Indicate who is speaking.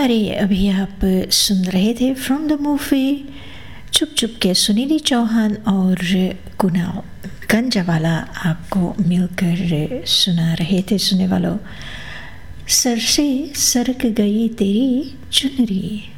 Speaker 1: प्यारे, अभी आप सुन रहे थे फ्रॉम द मूवी चुप चुप के सुनीधि चौहान और कुणाल गंजावाला आपको मिलकर सुना रहे थे। सुनने वालों, सर से सरक गई तेरी चुनरी।